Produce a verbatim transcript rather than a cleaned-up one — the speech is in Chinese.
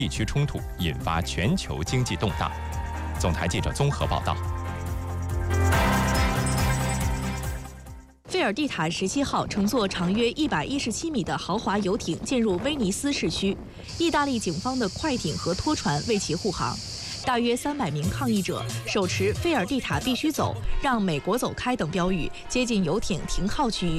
地区冲突引发全球经济动荡。总台记者综合报道。 菲尔蒂塔十七号乘坐长约一百一十七米的豪华游艇进入威尼斯市区，意大利警方的快艇和拖船为其护航。大约三百名抗议者手持“菲尔蒂塔必须走”、“让美国走开”等标语，接近游艇停靠区域。